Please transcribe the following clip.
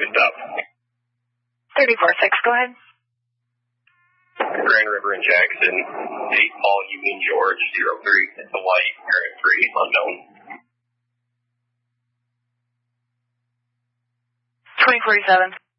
stop. 34-6, go ahead. Grand River and Jackson, 8 Paul Union George, 03. It's a white, Area 3, unknown. 2047.